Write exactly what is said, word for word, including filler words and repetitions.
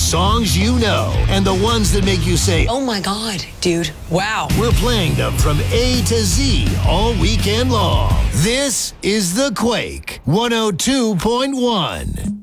songs you know, and the ones that make you say, oh my God, dude, wow. We're playing them from A to Z all weekend long. This is The Quake one oh two point one.